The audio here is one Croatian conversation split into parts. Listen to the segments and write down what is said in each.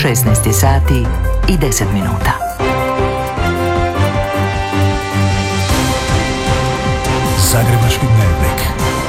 16 sati i 10 minuta. Zagrebački dnevnik.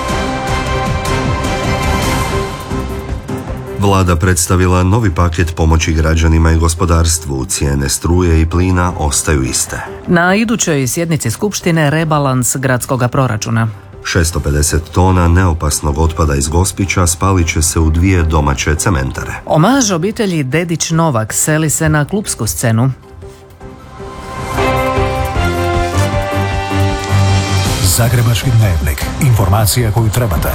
Vlada predstavila novi paket pomoći građanima i gospodarstvu. Cijene struje i plina ostaju iste. Na idućoj sjednici Skupštine rebalans gradskog proračuna. 650 tona neopasnog otpada iz Gospića spalit će se u 2 domaće cementare. Omaž obitelji Dedić Novak seli se na klupsku scenu. Zagrebački dnevnik. Informacija koju trebate.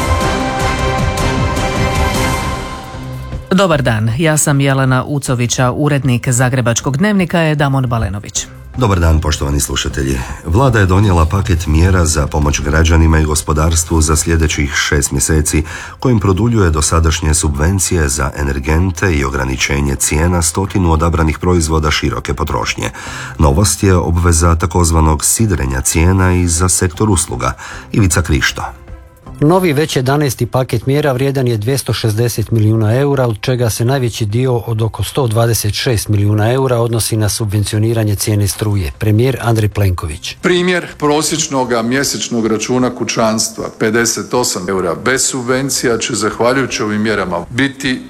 Dobar dan, ja sam Jelena Ucovića, urednik Zagrebačkog dnevnika je Damon Balenović. Dobar dan, poštovani slušatelji. Vlada je donijela paket mjera za pomoć građanima i gospodarstvu za sljedećih 6 mjeseci, kojim produljuje dosadašnje subvencije za energente i ograničenje cijena 100 odabranih proizvoda široke potrošnje. Novost je obveza takozvanog sidrenja cijena i za sektor usluga. Ivica Krišto. Novi već 11. paket mjera vrijedan je 260 milijuna eura, od čega se najveći dio od oko 126 milijuna eura odnosi na subvencioniranje cijene struje. Premijer Andrej Plenković. Primjer prosječnog mjesečnog računa kućanstva 58 eura bez subvencija će zahvaljujući ovim mjerama biti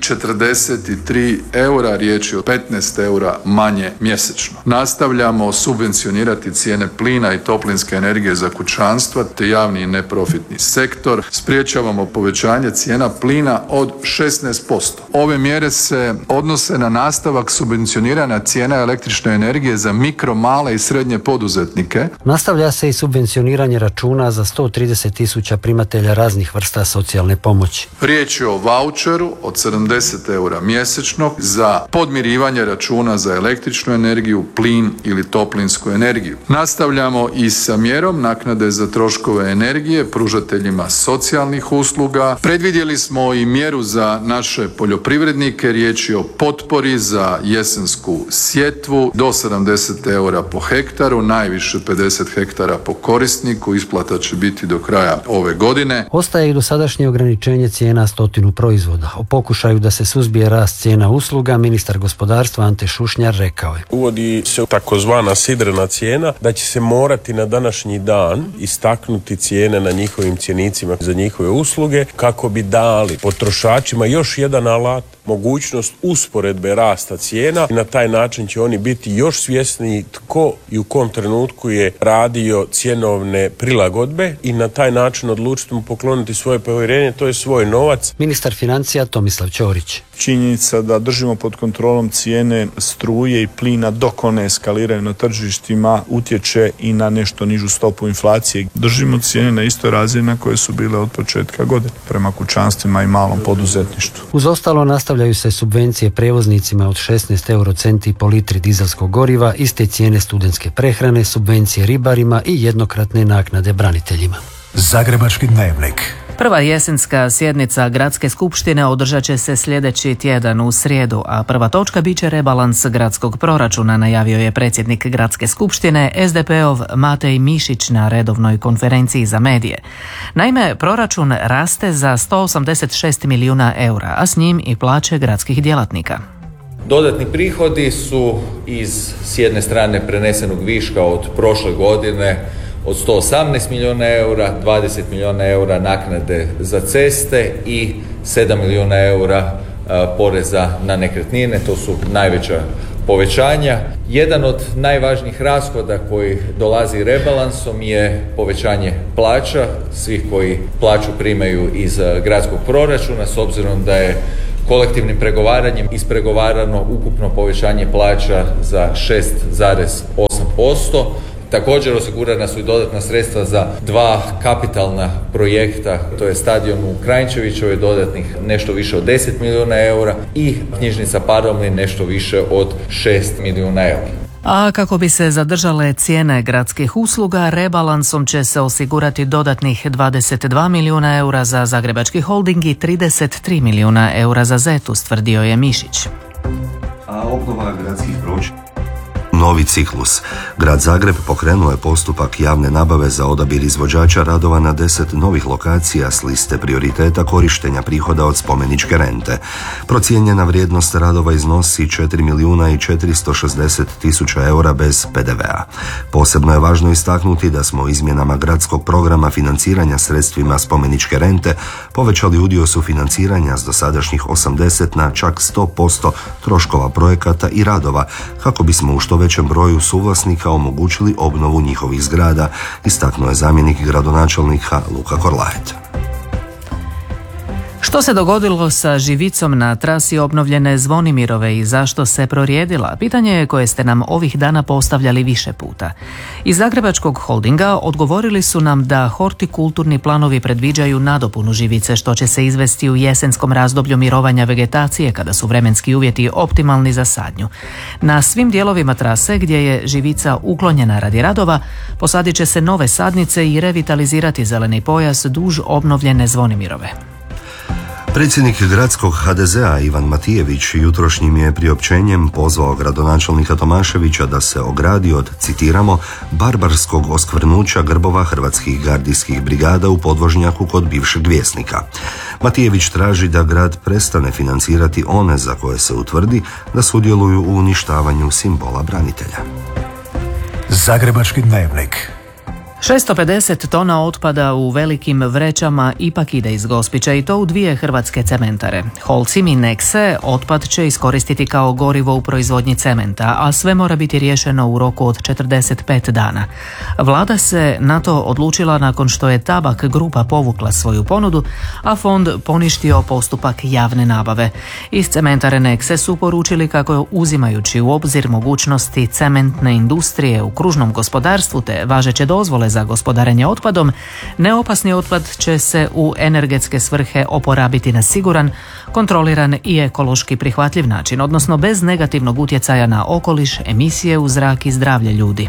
43 eura, riječ je o 15 eura manje mjesečno. Nastavljamo subvencionirati cijene plina i toplinske energije za kućanstva te javni i neprofitni sektor. Spriječavamo povećanje cijena plina od 16%. Ove mjere se odnose na nastavak subvencioniranja cijena električne energije za mikro, male i srednje poduzetnike. Nastavlja se i subvencioniranje računa za 130.000 primatelja raznih vrsta socijalne pomoći. Riječ je o vaučeru od 70 eura mjesečno za podmirivanje računa za električnu energiju, plin ili toplinsku energiju. Nastavljamo i sa mjerom naknade za troškove energije pružateljima socijalnih usluga. Predvidjeli smo i mjeru za naše poljoprivrednike, riječ je o potpori za jesensku sjetvu do 70 eura po hektaru, najviše 50 hektara po korisniku, isplata će biti do kraja ove godine. Ostaje i dosadašnje ograničenje cijena 100 proizvoda. O pokušaju da se suzbije rast cijena usluga, ministar gospodarstva Ante Šušnjar rekao je. Uvodi se takozvana sidrena cijena, da će se morati na današnji dan istaknuti cijene na njihovim cjenicima za njihove usluge kako bi dali potrošačima još jedan alat, mogućnost usporedbe rasta cijena i na taj način će oni biti još svjesniji tko i u kom trenutku je radio cjenovne prilagodbe i na taj način odlučiti mu pokloniti svoje povjerenje, to je svoj novac. Ministar financija Tomislav Ćorić. Činjenica da držimo pod kontrolom cijene struje i plina dok one eskaliraju na tržištima utječe i na nešto nižu stopu inflacije. Držimo cijene na istoj razini na koje su bile od početka godine prema kućanstvima i malom poduzetništvu. Uz ostalo nastavljaju se subvencije prevoznicima od 16 eurocenti po litri dizelskog goriva, iste cijene studentske prehrane, subvencije ribarima i jednokratne naknade braniteljima. Zagrebački dnevnik. Prva jesenska sjednica Gradske skupštine održat će se sljedeći tjedan u srijedu, a prva točka bit će rebalans gradskog proračuna, najavio je predsjednik Gradske skupštine SDP-ov Matej Mišić na redovnoj konferenciji za medije. Naime, proračun raste za 186 milijuna eura, a s njim i plaće gradskih djelatnika. Dodatni prihodi su s jedne strane prenesenog viška od prošle godine od 118 milijuna eura, 20 milijuna eura naknade za ceste i 7 milijuna eura poreza na nekretnine, to su najveća povećanja. Jedan od najvažnijih rashoda koji dolazi rebalansom je povećanje plaća svih koji plaću primaju iz gradskog proračuna, s obzirom da je kolektivnim pregovaranjem ispregovarano ukupno povećanje plaća za 6,8%. Također osigurana su i dodatna sredstva za 2 kapitalna projekta, to je stadion u Kranjčevićevoj, dodatnih nešto više od 10 milijuna eura i knjižnica Paromlin nešto više od 6 milijuna eura. A kako bi se zadržale cijene gradskih usluga, rebalansom će se osigurati dodatnih 22 milijuna eura za Zagrebački holding i 33 milijuna eura za ZET, tvrdio je Mišić. A obnova gradskih pročelja. novi ciklus. Grad Zagreb pokrenuo je postupak javne nabave za odabir izvođača radova na 10 novih lokacija s liste prioriteta korištenja prihoda od spomeničke rente. Procijenjena vrijednost radova iznosi 4.460.000 eura bez PDV-a. Posebno je važno istaknuti da smo izmjenama gradskog programa financiranja sredstvima spomeničke rente povećali udio sufinanciranja s dosadašnjih 80 na čak 100% troškova projekata i radova, kako bismo u što većem broju suvlasnika omogućili obnovu njihovih zgrada, istaknuo je zamjenik gradonačelnika Luka Korlaet. Što se dogodilo sa živicom na trasi obnovljene Zvonimirove i zašto se prorijedila? Pitanje je koje ste nam ovih dana postavljali više puta. Iz Zagrebačkog holdinga odgovorili su nam da hortikulturni planovi predviđaju nadopunu živice, što će se izvesti u jesenskom razdoblju mirovanja vegetacije kada su vremenski uvjeti optimalni za sadnju. Na svim dijelovima trase gdje je živica uklonjena radi radova, posadit će se nove sadnice i revitalizirati zeleni pojas duž obnovljene Zvonimirove. Predsjednik gradskog HDZ-a Ivan Matijević jutrošnjim je priopćenjem pozvao gradonačelnika Tomaševića da se ogradi od, citiramo, barbarskog oskvrnuća grbova hrvatskih gardijskih brigada u podvožnjaku kod bivšeg Vjesnika. Matijević traži da grad prestane financirati one za koje se utvrdi da sudjeluju u uništavanju simbola branitelja. Zagrebački dnevnik. 650 tona otpada u velikim vrećama ipak ide iz Gospića i to u 2 hrvatske cementare. Holcim i Nexe otpad će iskoristiti kao gorivo u proizvodnji cementa, a sve mora biti riješeno u roku od 45 dana. Vlada se na to odlučila nakon što je Tabak grupa povukla svoju ponudu, a fond poništio postupak javne nabave. Iz cementare Nexe su poručili kako, uzimajući u obzir mogućnosti cementne industrije u kružnom gospodarstvu te važeće dozvole za gospodarenje otpadom, neopasni otpad će se u energetske svrhe oporabiti na siguran, kontroliran i ekološki prihvatljiv način, odnosno bez negativnog utjecaja na okoliš, emisije u zrak i zdravlje ljudi.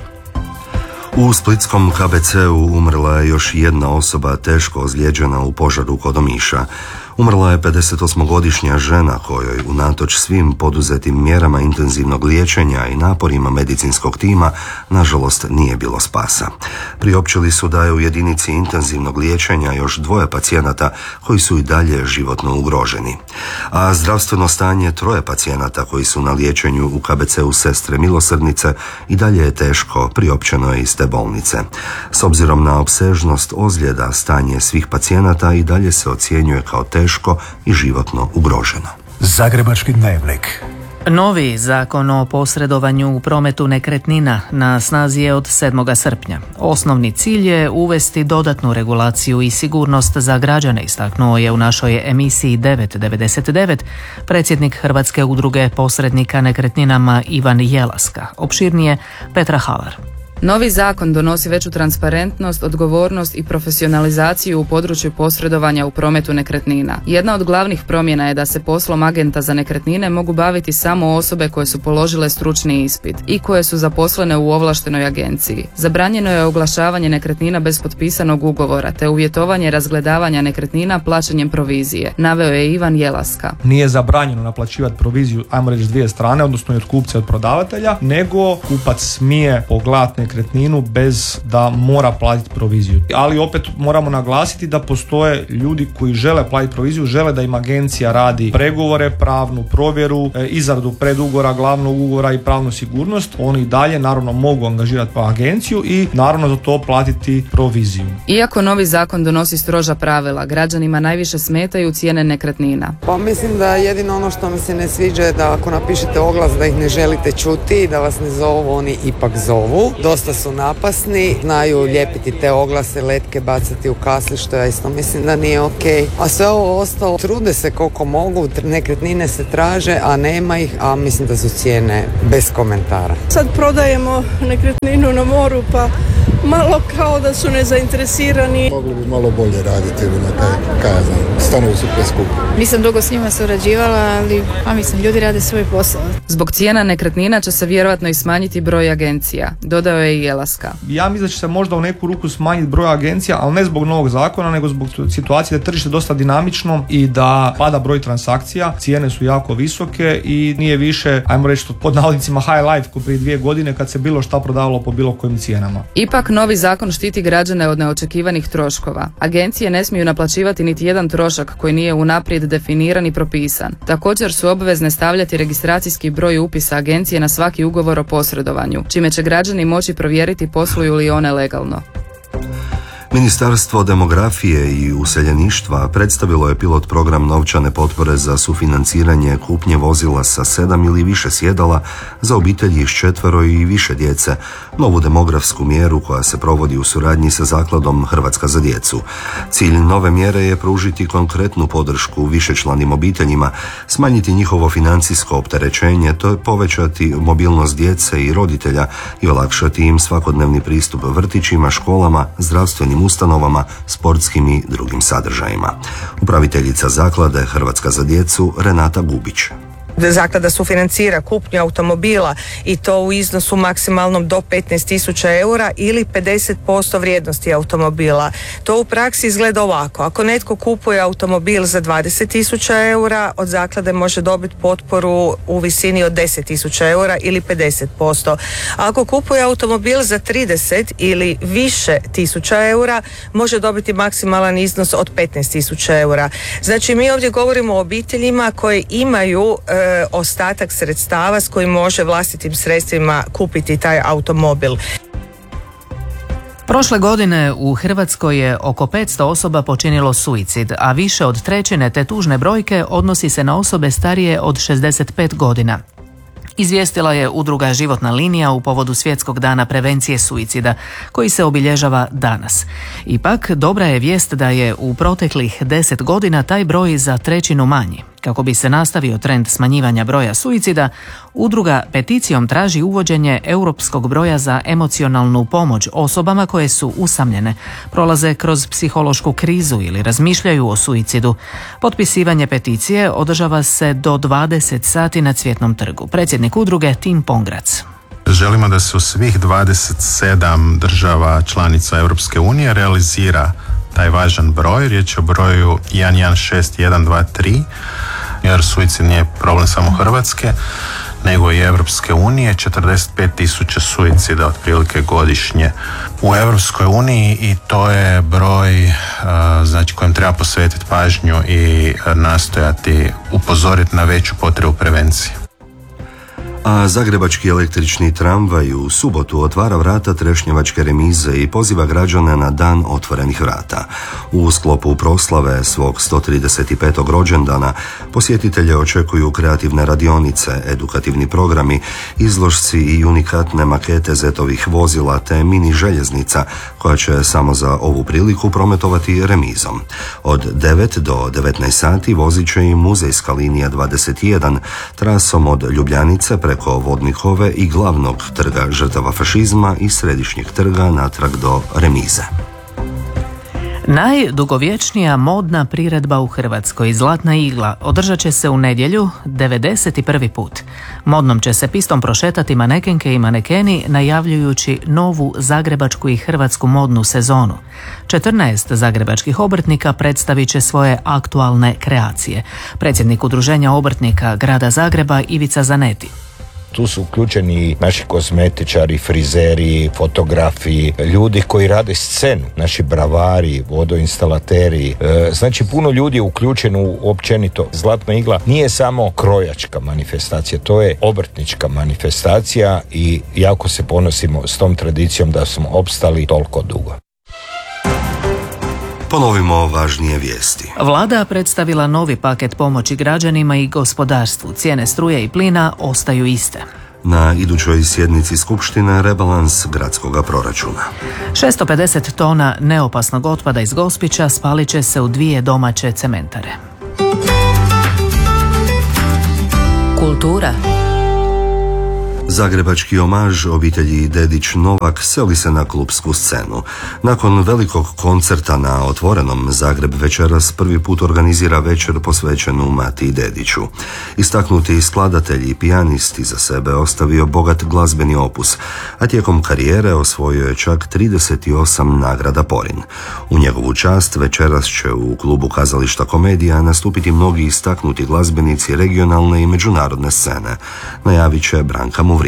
U splitskom KBC-u umrla je još jedna osoba teško ozlijeđena u požaru kod Omiša. Umrla je 58-godišnja žena kojoj unatoč svim poduzetim mjerama intenzivnog liječenja i naporima medicinskog tima nažalost nije bilo spasa. Priopćili su da je u jedinici intenzivnog liječenja još 2 pacijenata koji su i dalje životno ugroženi. A zdravstveno stanje 3 pacijenata koji su na liječenju u KBC-u Sestre Milosrdnice i dalje je teško, priopćeno je iz te bolnice. S obzirom na opsežnost ozljeda, stanje svih pacijenata i dalje se ocjenjuje kao teško i životno ugroženo. Zagrebački dnevnik. Novi zakon o posredovanju u prometu nekretnina na snazi je od 7. srpnja. Osnovni cilj je uvesti dodatnu regulaciju i sigurnost za građane, istaknuo je u našoj emisiji 999 predsjednik Hrvatske udruge posrednika nekretninama Ivan Jelaska. Opširnije Petra Halar. Novi zakon donosi veću transparentnost, odgovornost i profesionalizaciju u području posredovanja u prometu nekretnina. Jedna od glavnih promjena je da se poslom agenta za nekretnine mogu baviti samo osobe koje su položile stručni ispit i koje su zaposlene u ovlaštenoj agenciji. Zabranjeno je oglašavanje nekretnina bez potpisanog ugovora te uvjetovanje razgledavanja nekretnina plaćanjem provizije, naveo je Ivan Jelaska. Nije zabranjeno naplaćivati proviziju, ajmo reći, s 2 strane, odnosno i od kupca i od prodavatelja, nego kupac smije pogledati nekretninu bez da mora platiti proviziju. Ali opet moramo naglasiti da postoje ljudi koji žele platiti proviziju, žele da im agencija radi pregovore, pravnu provjeru, izradu predugora, glavnog ugovora i pravnu sigurnost. Oni i dalje naravno mogu angažirati pa agenciju i naravno za to platiti proviziju. Iako novi zakon donosi stroža pravila, građanima najviše smetaju cijene nekretnina. Pa mislim da jedino ono što mi se ne sviđa je da ako napišete oglas da ih ne želite čuti, da vas ne zovu, oni ipak zovu. Dosta su napasni, znaju lijepiti te oglase, letke bacati u kasli, što ja isto mislim da nije ok. A sve ovo ostalo, trude se koliko mogu, nekretnine se traže, a nema ih, a mislim da su cijene bez komentara. Sad prodajemo nekretninu na moru, pa malo kao da su nezainteresirani. Mogli bi malo bolje raditi ili stanovi su preskupi. Nisam dugo s njima surađivala, ali mislim, ljudi rade svoj posao. Zbog cijena nekretnina će se vjerojatno i smanjiti broj agencija, dodao je i Jelaska. Ja mislim da će se možda u neku ruku smanjiti broj agencija, ali ne zbog novog zakona, nego zbog situacije da je tržište dosta dinamično i da pada broj transakcija, cijene su jako visoke i nije više, ajmo reći pod navodnicima high life ko prije 2 godine kad se bilo šta prodavalo po bilo kojim cijenama. Ipak novi zakon štiti građane od neočekivanih troškova. Agencije ne smiju naplaćivati niti jedan trošak koji nije unaprijed definiran i propisan. Također su obvezne stavljati registracijski broj upisa agencije na svaki ugovor o posredovanju, čime će građani moći provjeriti posluju li one legalno. Ministarstvo demografije i useljeništva predstavilo je pilot program novčane potpore za sufinanciranje kupnje vozila sa 7 ili više sjedala za obitelji s 4 i više djece, novu demografsku mjeru koja se provodi u suradnji sa zakladom Hrvatska za djecu. Cilj nove mjere je pružiti konkretnu podršku višečlanim obiteljima, smanjiti njihovo financijsko opterećenje, te povećati mobilnost djece i roditelja i olakšati im svakodnevni pristup vrtićima, školama, zdravstvenim ustanovama, sportskim i drugim sadržajima. Upraviteljica zaklade Hrvatska za djecu Renata Gubić. Zaklada sufinancira kupnju automobila i to u iznosu maksimalnom do 15.000 eura ili 50% vrijednosti automobila. To u praksi izgleda ovako. Ako netko kupuje automobil za 20.000 eura, od zaklade može dobiti potporu u visini od 10.000 eura ili 50%. Ako kupuje automobil za 30 ili više tisuća eura, može dobiti maksimalan iznos od 15.000 eura. Znači mi ovdje govorimo o obiteljima koje imaju ostatak sredstava s kojim može vlastitim sredstvima kupiti taj automobil. Prošle godine u Hrvatskoj je oko 500 osoba počinilo suicid, a više od trećine te tužne brojke odnosi se na osobe starije od 65 godina. Izvijestila je udruga Životna linija u povodu Svjetskog dana prevencije suicida, koji se obilježava danas. Ipak, dobra je vijest da je u proteklih 10 godina taj broj za trećinu manji. Kako bi se nastavio trend smanjivanja broja suicida, udruga peticijom traži uvođenje europskog broja za emocionalnu pomoć osobama koje su usamljene, prolaze kroz psihološku krizu ili razmišljaju o suicidu. Potpisivanje peticije održava se do 20 sati na Cvjetnom trgu. Predsjednik udruge Tim Pongrac. Želimo da se u svih 27 država članica Europske unije realizira taj važan broj. Riječ je o broju 116123, jer suicid nije problem samo Hrvatske, nego i Europske unije. 45.000 suicida otprilike godišnje u Europskoj uniji i to je broj znači kojem treba posvetiti pažnju i nastojati upozoriti na veću potrebu prevencije. A zagrebački električni tramvaj u subotu otvara vrata Trešnjevačke remize i poziva građane na dan otvorenih vrata. U sklopu proslave svog 135. rođendana posjetitelje očekuju kreativne radionice, edukativni programi, izložci i unikatne makete zetovih vozila te mini željeznica koja će samo za ovu priliku prometovati remizom. Od 9 do 19 sati vozit će i muzejska linija 21 trasom od Ljubljanice preko Vodnikove i glavnog trga žrtava fašizma i središnjeg trga natrag do remize. Najdugovječnija modna priredba u Hrvatskoj, Zlatna igla, održat će se u nedjelju 91. put. Modnom će se pistom prošetati manekenke i manekeni najavljujući novu zagrebačku i hrvatsku modnu sezonu. 14 zagrebačkih obrtnika predstavit će svoje aktualne kreacije. Predsjednik Udruženja obrtnika Grada Zagreba Ivica Zaneti. Tu su uključeni naši kozmetičari, frizeri, fotografi, ljudi koji rade scenu, naši bravari, vodoinstalateri. Znači puno ljudi je uključeno u općenito. Zlatna igla nije samo krojačka manifestacija, to je obrtnička manifestacija i jako se ponosimo s tom tradicijom da smo opstali toliko dugo. Ponovimo važnije vijesti. Vlada predstavila novi paket pomoći građanima i gospodarstvu. Cijene struje i plina ostaju iste. Na idućoj sjednici Skupštine rebalans gradskog proračuna. 650 tona neopasnog otpada iz Gospića spalit će se u 2 domaće cementare. Kultura. Zagrebački omaž obitelji Dedić Novak seli se na klupsku scenu. Nakon velikog koncerta na Otvorenom, Zagreb večeras prvi put organizira večer posvećenu Matiji Dediću. Istaknuti skladatelj i pijanist iza sebe ostavio bogat glazbeni opus, a tijekom karijere osvojio je čak 38 nagrada Porin. U njegovu čast večeras će u klubu Kazališta Komedija nastupiti mnogi istaknuti glazbenici regionalne i međunarodne scene, najavit će Branka Muvrin.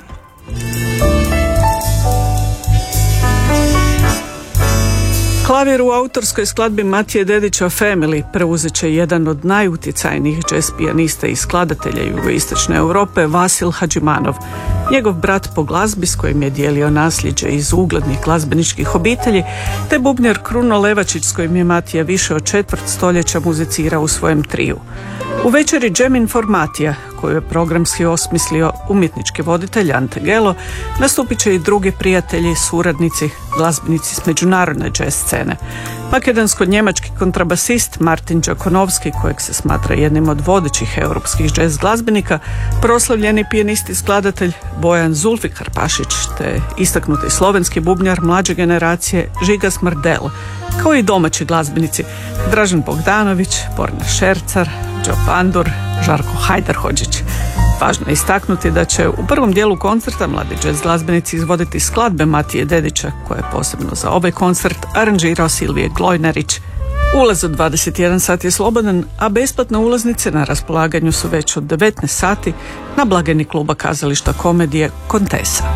Klavir u autorskoj skladbi Matije Dedića Family preuzet će jedan od najutjecajnijih jazz pijanista i skladatelja jugoistočne Europe, Vasil Hadžimanov. Njegov brat po glazbi s kojim je dijelio nasljeđe iz uglednih glazbeničkih obitelji, te bubnjar Kruno Levačić s kojim je Matija više od četvrt stoljeća muzicirao u svojem triju. U večeri Jam Informatija, koju je programski osmislio umjetnički voditelj Ante Gelo, nastupit će i drugi prijatelji, suradnici, glazbenici s međunarodne jazz scene. Makedonsko-njemački kontrabasist Martin Đakonovski, kojeg se smatra jednim od vodećih europskih jazz glazbenika, proslavljeni pijanist i skladatelj Bojan Zulfikar Pašić, te istaknuti slovenski bubnjar mlađe generacije Žiga Smrdel, kao i domaći glazbenici Dražen Bogdanović, Borna Šercar, Đo Pandur, Žarko Hajdarhodžić. Važno je istaknuti da će u prvom dijelu koncerta mladi jazz glazbenici izvoditi skladbe Matije Dedića, koje je posebno za ovaj koncert aranžirao Silvije Glojnarić. Ulaz od 21 sat je slobodan, a besplatne ulaznice na raspolaganju su već od 19 sati na blagajni kluba Kazališta Komedije Kontesa.